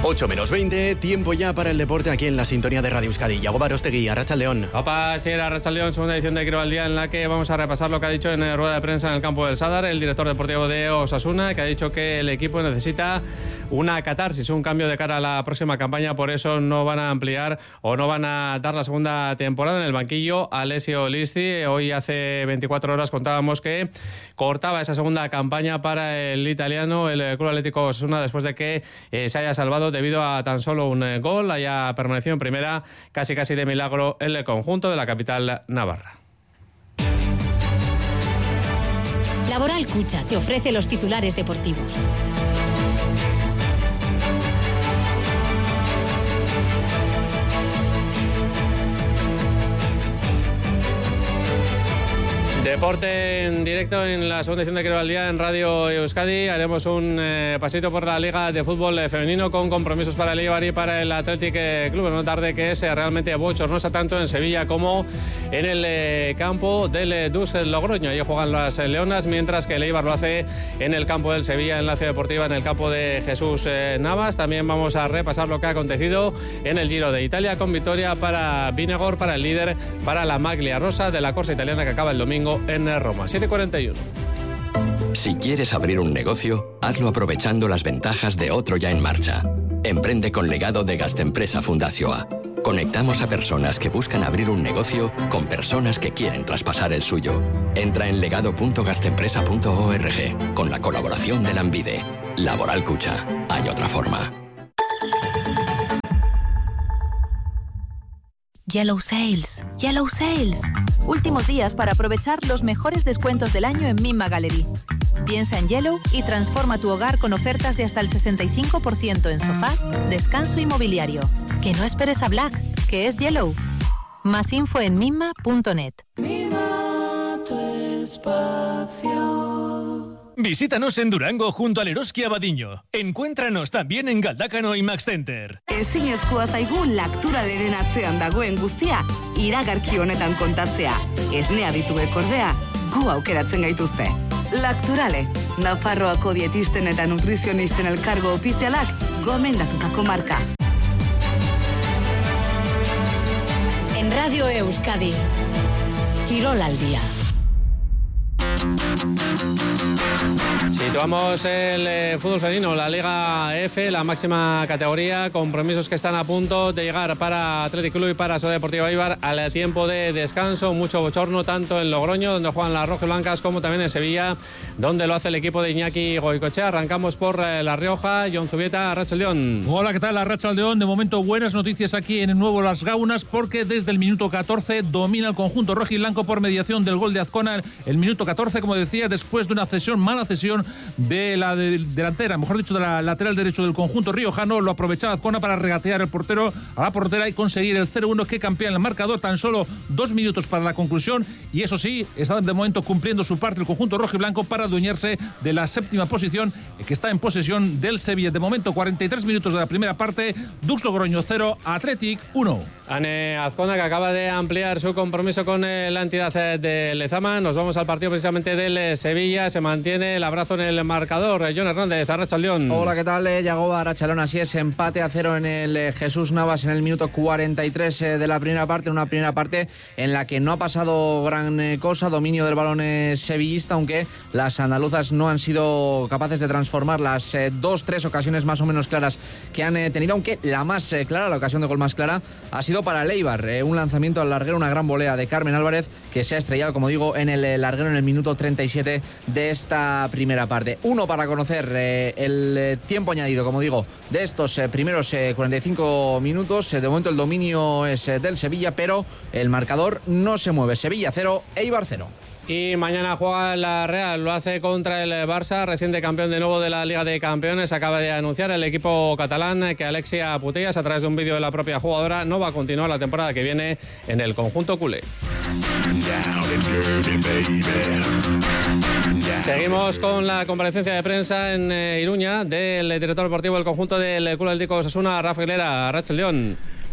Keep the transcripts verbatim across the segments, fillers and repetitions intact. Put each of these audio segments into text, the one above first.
ocho menos veinte, tiempo ya para el deporte aquí en la sintonía de Radio Euskadi. Yago Barostegui, Arratsaldeon. Opa, sí, era Arratsaldeon, segunda edición de Creo al Día, en la que vamos a repasar lo que ha dicho en rueda de prensa en el campo del Sadar el director deportivo de Osasuna, que ha dicho que el equipo necesita una catarsis, un cambio de cara a la próxima campaña, por eso no van a ampliar o no van a dar la segunda temporada. En el banquillo, Alessio Listi, hoy hace veinticuatro horas contábamos que cortaba esa segunda campaña para el italiano, el Club Atlético Osasuna, después de que eh, se haya salvado debido a tan solo un eh, gol, haya permanecido en primera casi casi de milagro el conjunto de la capital navarra. Laboral Cucha te ofrece los titulares deportivos. Deporte en directo en la segunda edición de Creo al Día en Radio Euskadi. Haremos un eh, pasito por la Liga de Fútbol Femenino con compromisos para el Eibar y para el Athletic Club. En una tarde que es eh, realmente bochornosa tanto en Sevilla como en el eh, campo del eh, Dus Logroño. Allí juegan las eh, Leonas, mientras que el Eibar lo hace en el campo del Sevilla, en la Ciudad Deportiva, en el campo de Jesús eh, Navas. También vamos a repasar lo que ha acontecido en el Giro de Italia, con victoria para Vinagor, para el líder, para la Maglia Rosa de la corsa italiana que acaba el domingo en Roma. siete cuarenta y uno. Si quieres abrir un negocio, hazlo aprovechando las ventajas de otro ya en marcha. Emprende con legado de Gastempresa Fundazioa. Conectamos a personas que buscan abrir un negocio con personas que quieren traspasar el suyo. Entra en legado punto gastempresa punto org con la colaboración de Lanbide. Laboral Cucha. Hay otra forma. Yellow Sales, Yellow Sales. Últimos días para aprovechar los mejores descuentos del año en Minma Gallery. Piensa en Yellow y transforma tu hogar con ofertas de hasta el sesenta y cinco por ciento en sofás, descanso y mobiliario. Que no esperes a Black, que es Yellow. Más info en minma punto net. Mima tu espacio. Visítanos en Durango junto al Eroski Abadiño. Encuéntranos también en Galdácano y Max Center. Ezinezkoa zaigu lakturaleren atzean dagoen guztia iragarki honetan kontatzea. Esnea dituek ordea, gu aukeratzen gaituzte. Lakturale, Nafarroako dietisten eta nutrizionisten elkargo ofizialak gomendatutako marka. En Radio Euskadi, Kirol al Día. Situamos el eh, fútbol femenino, la Liga F, la máxima categoría, compromisos que están a punto de llegar para Athletic Club y para Sociedad Deportiva Eibar al tiempo de descanso. Mucho bochorno tanto en Logroño, donde juegan las rojiblancas, como también en Sevilla, donde lo hace el equipo de Iñaki Goicoechea. Arrancamos por eh, La Rioja. Jon Zubieta, Arratsaldeon. Hola, ¿qué tal? Arratsaldeon. De momento buenas noticias aquí en el nuevo Las Gaunas, porque desde el minuto catorce domina el conjunto rojiblanco por mediación del gol de Azcona. El minuto catorce, como decía, después de una cesión, mala cesión de la de, delantera, mejor dicho, de la lateral derecho del conjunto riojano, lo aprovechaba Azcona para regatear el portero a la portera y conseguir el cero uno que campea en el marcador. Tan solo dos minutos para la conclusión, y eso sí, está de momento cumpliendo su parte el conjunto rojiblanco para adueñarse de la séptima posición, que está en posesión del Sevilla. De momento, cuarenta y tres minutos de la primera parte, Dux Logroño cero, Athletic uno. Ane Azcona, que acaba de ampliar su compromiso con la entidad de Lezama. Nos vamos al partido precisamente del Sevilla. Se mantiene el abrazo en el marcador. Jon Hernández, Arratsaldeon. Hola, ¿qué tal? Yagoba, Arratsaldeon. Así es, empate a cero en el Jesús Navas en el minuto cuarenta y tres de la primera parte. Una primera parte en la que no ha pasado gran cosa. Dominio del balón sevillista, aunque las andaluzas no han sido capaces de transformar las dos, tres ocasiones más o menos claras que han tenido. Aunque la más clara, la ocasión de gol más clara, ha sido para el Eibar, eh, un lanzamiento al larguero, una gran volea de Carmen Álvarez, que se ha estrellado, como digo, en el larguero en el minuto treinta y siete de esta primera parte. Uno para conocer eh, el eh, tiempo añadido, como digo, de estos eh, primeros eh, cuarenta y cinco minutos. Eh, de momento el dominio es eh, del Sevilla, pero el marcador no se mueve. Sevilla cero, Eibar cero. Y mañana juega la Real, lo hace contra el Barça, reciente campeón de nuevo de la Liga de Campeones. Acaba de anunciar el equipo catalán que Alexia Putellas, a través de un vídeo de la propia jugadora, no va a continuar la temporada que viene en el conjunto culé. Seguimos con la comparecencia de prensa en eh, Iruña del director deportivo del conjunto del Club Atlético Osasuna, Rafa Aguilera. Arratsaldeon.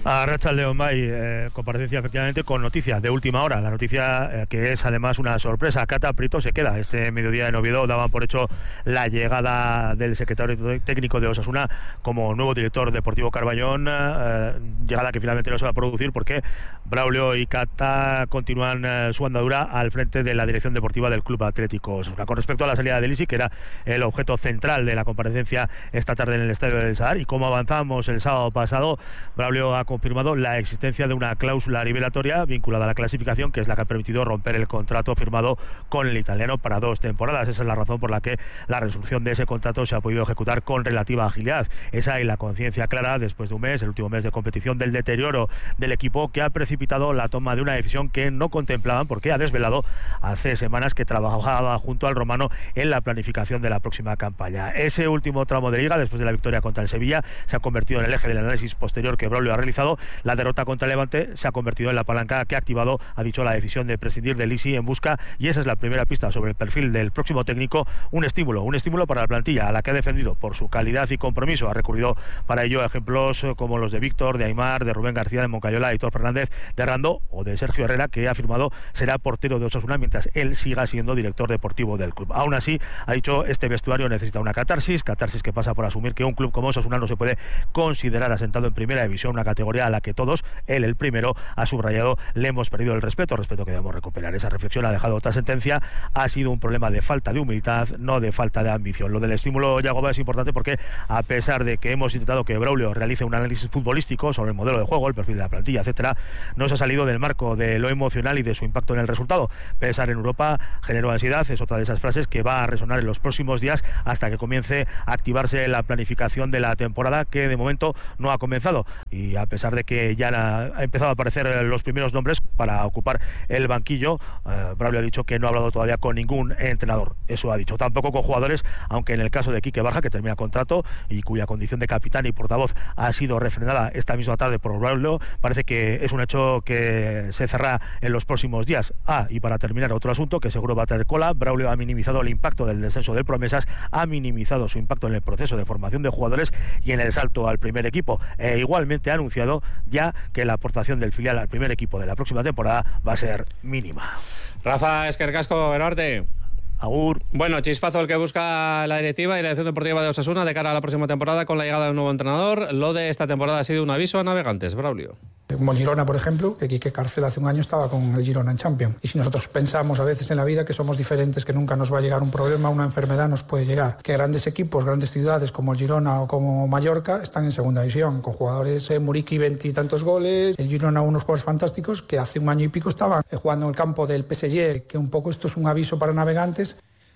A Arratsaldeon Bay, eh, comparecencia efectivamente con noticias de última hora. La noticia eh, que es además una sorpresa. Cata Prieto se queda. Este mediodía en Oviedo daban por hecho la llegada del secretario técnico de Osasuna como nuevo director deportivo Carballón, eh, llegada que finalmente no se va a producir porque Braulio y Cata continúan eh, su andadura al frente de la dirección deportiva del Club Atlético Osasuna. Con respecto a la salida de Lisi, que era el objeto central de la comparecencia esta tarde en el Estadio del Sadar, y como avanzamos el sábado pasado, Braulio ha confirmado la existencia de una cláusula liberatoria vinculada a la clasificación, que es la que ha permitido romper el contrato firmado con el italiano para dos temporadas. Esa es la razón por la que la resolución de ese contrato se ha podido ejecutar con relativa agilidad. Esa y la conciencia clara después de un mes, el último mes de competición, del deterioro del equipo, que ha precipitado la toma de una decisión que no contemplaban, porque ha desvelado hace semanas que trabajaba junto al romano en la planificación de la próxima campaña. Ese último tramo de liga, después de la victoria contra el Sevilla, se ha convertido en el eje del análisis posterior que Braulio ha realizado. La derrota contra el Levante se ha convertido en la palanca que ha activado, ha dicho, la decisión de prescindir de Lisi en busca, y esa es la primera pista sobre el perfil del próximo técnico, un estímulo, un estímulo para la plantilla, a la que ha defendido por su calidad y compromiso. Ha recurrido para ello a ejemplos como los de Víctor, de Aimar, de Rubén García, de Moncayola, de Aitor Fernández, de Rando o de Sergio Herrera, que ha afirmado será portero de Osasuna mientras él siga siendo director deportivo del club. Aún así, ha dicho, este vestuario necesita una catarsis, catarsis que pasa por asumir que un club como Osasuna no se puede considerar asentado en primera división, una categoría a la que todos, él el primero, ha subrayado, le hemos perdido el respeto, respeto que debemos recuperar. Esa reflexión ha dejado otra sentencia: ha sido un problema de falta de humildad, no de falta de ambición. Lo del estímulo Yagoba es importante porque, a pesar de que hemos intentado que Braulio realice un análisis futbolístico sobre el modelo de juego, el perfil de la plantilla, etcétera, no se ha salido del marco de lo emocional y de su impacto en el resultado. Pensar en Europa generó ansiedad, es otra de esas frases que va a resonar en los próximos días hasta que comience a activarse la planificación de la temporada, que de momento no ha comenzado. Y a pesar de que ya ha empezado a aparecer los primeros nombres para ocupar el banquillo, eh, Braulio ha dicho que no ha hablado todavía con ningún entrenador. Eso ha dicho. Tampoco con jugadores, aunque en el caso de Quique Barja, que termina contrato y cuya condición de capitán y portavoz ha sido refrendada esta misma tarde por Braulio, parece que es un hecho que se cerrará en los próximos días. Ah, y para terminar, otro asunto que seguro va a traer cola: Braulio ha minimizado el impacto del descenso del Promesas, ha minimizado su impacto en el proceso de formación de jugadores y en el salto al primer equipo, e igualmente ha anunciado ya que la aportación del filial al primer equipo de la próxima temporada va a ser mínima. Rafa Esquercasco, Norte. Agur. Bueno, chispazo el que busca la directiva y la dirección deportiva de Osasuna de cara a la próxima temporada con la llegada de un nuevo entrenador. Lo de esta temporada ha sido un aviso a navegantes, Braulio. Como el Girona, por ejemplo, que Quique Cárcel hace un año estaba con el Girona en Champions. Y si nosotros pensamos a veces en la vida que somos diferentes, que nunca nos va a llegar un problema, una enfermedad nos puede llegar. Que grandes equipos, grandes ciudades como el Girona o como Mallorca están en segunda división, con jugadores, eh, Muriqui veintitantos goles, el Girona unos jugadores fantásticos que hace un año y pico estaban eh, jugando en el campo del P S G, que un poco esto es un aviso para navegantes.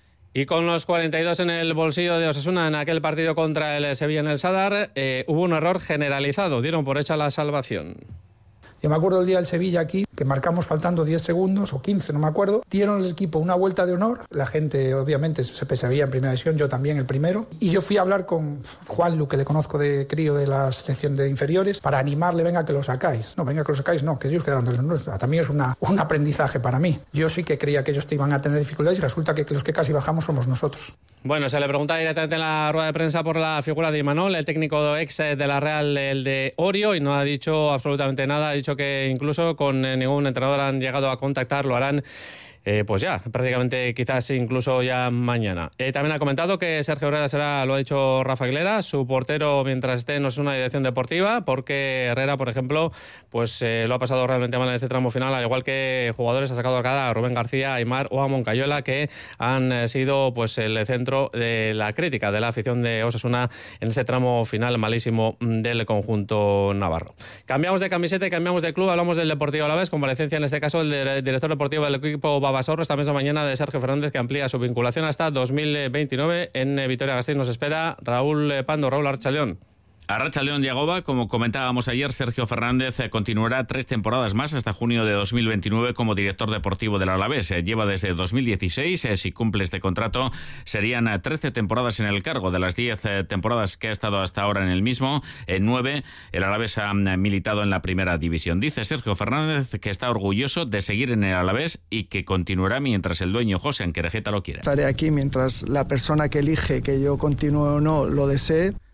Y con los cuarenta y dos en el bolsillo de Osasuna en aquel partido contra el Sevilla en el Sadar, eh, hubo un error generalizado, dieron por hecha la salvación. Yo me acuerdo el día del Sevilla aquí, que marcamos faltando diez segundos o quince, no me acuerdo. Dieron al equipo una vuelta de honor. La gente, obviamente, se perseguía en primera división, yo también el primero. Y yo fui a hablar con Juanlu, que le conozco de crío de la selección de inferiores, para animarle, venga, que lo sacáis. No, venga, que lo sacáis, no, que ellos quedaron de los nuestros. También es una, un aprendizaje para mí. Yo sí que creía que ellos te iban a tener dificultades y resulta que los que casi bajamos somos nosotros. Bueno, se le pregunta directamente en la rueda de prensa por la figura de Imanol, el técnico ex de la Real, el de Orio, y no ha dicho absolutamente nada. Ha dicho que incluso con ningún entrenador han llegado a contactar, lo harán Eh, pues ya, prácticamente quizás incluso ya mañana. Eh, también ha comentado que Sergio Herrera será, lo ha dicho Rafa Aguilera, su portero mientras esté en una dirección deportiva, porque Herrera, por ejemplo, pues eh, lo ha pasado realmente mal en este tramo final, al igual que jugadores ha sacado a cara a Rubén García, a Aimar o a Moncayola, que han sido pues el centro de la crítica de la afición de Osasuna en ese tramo final malísimo del conjunto navarro. Cambiamos de camiseta y cambiamos de club, hablamos del Deportivo Alavés, comparecencia en este caso el de, director deportivo del equipo Babasorro esta misma mañana de Sergio Fernández, que amplía su vinculación hasta dos mil veintinueve en Vitoria-Gasteiz. Nos espera Raúl Pando. Raúl, Arratsaldeon. Arratsaldeon, Yagoba. Como comentábamos ayer, Sergio Fernández continuará tres temporadas más hasta junio de dos mil veintinueve como director deportivo del Alavés. Lleva desde dos mil dieciséis. Si cumple este contrato, serían trece temporadas en el cargo. De las diez temporadas que ha estado hasta ahora en el mismo, en nueve, el Alavés ha militado en la primera división. Dice Sergio Fernández que está orgulloso de seguir en el Alavés y que continuará mientras el dueño José Anquerejeta lo quiera. Estaré aquí mientras la persona que elige que yo continúe o no lo desee.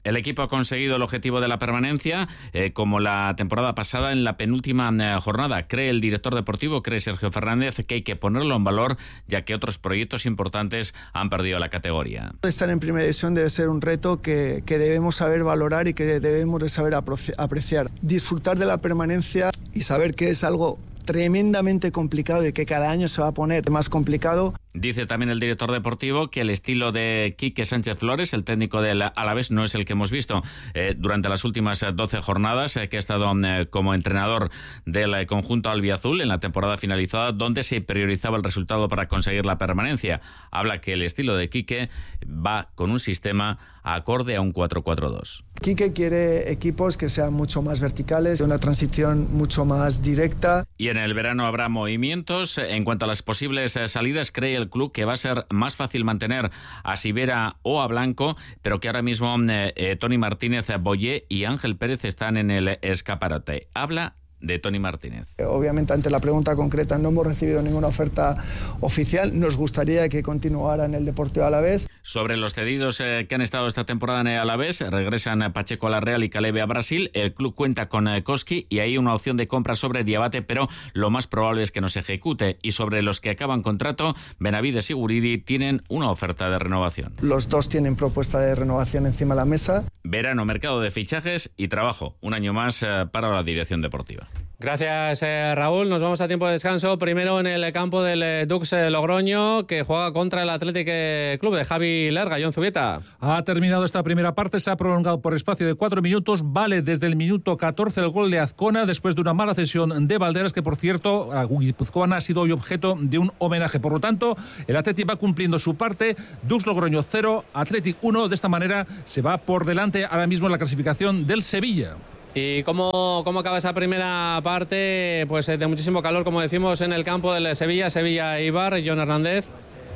El equipo ha conseguido el objetivo de la permanencia, eh, como la temporada pasada en la penúltima eh, jornada. Cree el director deportivo, cree Sergio Fernández, que hay que ponerlo en valor, ya que otros proyectos importantes han perdido la categoría. Estar en primera división debe ser un reto que, que debemos saber valorar y que debemos de saber apreciar. Disfrutar de la permanencia y saber que es algo tremendamente complicado y que cada año se va a poner más complicado. Dice también el director deportivo que el estilo de Quique Sánchez Flores, el técnico del Alavés, no es el que hemos visto eh, durante las últimas doce jornadas, eh, que ha estado eh, como entrenador del eh, conjunto albiazul en la temporada finalizada, donde se priorizaba el resultado para conseguir la permanencia. Habla que el estilo de Quique va con un sistema acorde a un cuatro cuatro dos. Quique quiere equipos que sean mucho más verticales, una transición mucho más directa. Y en el verano habrá movimientos. En cuanto a las posibles eh, salidas, cree el club que va a ser más fácil mantener a Sivera o a Blanco, pero que ahora mismo eh, eh, Toni Martínez, Boyé y Ángel Pérez están en el escaparate. Habla de Toni Martínez. Obviamente, ante la pregunta concreta, no hemos recibido ninguna oferta oficial. Nos gustaría que continuara en el Deportivo Alavés. Sobre los cedidos eh, que han estado esta temporada en el Alavés, regresan Pacheco a la Real y Calebe a Brasil. El club cuenta con eh, Koski y hay una opción de compra sobre Diabate, pero lo más probable es que no se ejecute. Y sobre los que acaban contrato, Benavides y Guridi tienen una oferta de renovación. Los dos tienen propuesta de renovación encima de la mesa. Verano, mercado de fichajes y trabajo. Un año más eh, para la dirección deportiva. Gracias, eh, Raúl. Nos vamos a tiempo de descanso. Primero en el campo del eh, Dux eh, Logroño, que juega contra el Athletic eh, Club de Javi Larga. John Zubieta. Ha terminado esta primera parte, se ha prolongado por espacio de cuatro minutos. Vale desde el minuto catorce el gol de Azcona, después de una mala cesión de Valderas, que por cierto, a Guipuzcoana ha sido hoy objeto de un homenaje. Por lo tanto, el Athletic va cumpliendo su parte. Dux Logroño cero, Athletic uno. De esta manera se va por delante ahora mismo en la clasificación del Sevilla. ¿Y cómo, cómo acaba esa primera parte? Pues de muchísimo calor, como decimos, en el campo del Sevilla, Sevilla-Eibar. John Hernández.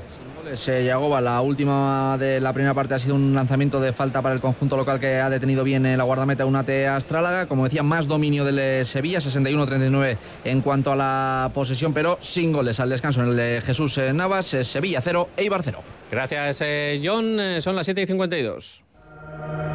Se Yagoba, la última de la primera parte ha sido un lanzamiento de falta para el conjunto local que ha detenido bien la guardameta Unate Astrálaga. Como decía, más dominio del Sevilla, sesenta y uno a treinta y nueve en cuanto a la posesión, pero sin goles al descanso en el de Jesús Navas. Sevilla cero, Eibar cero. Gracias, John. Son las siete y cincuenta y dos.